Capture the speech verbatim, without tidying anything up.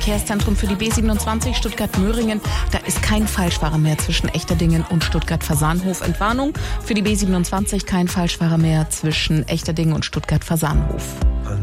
Verkehrszentrum für die B siebenundzwanzig Stuttgart-Möhringen. Da ist kein Falschfahrer mehr zwischen Echterdingen und Stuttgart-Fasanhof. Entwarnung für die B siebenundzwanzig, kein Falschfahrer mehr zwischen Echterdingen und Stuttgart-Fasanhof.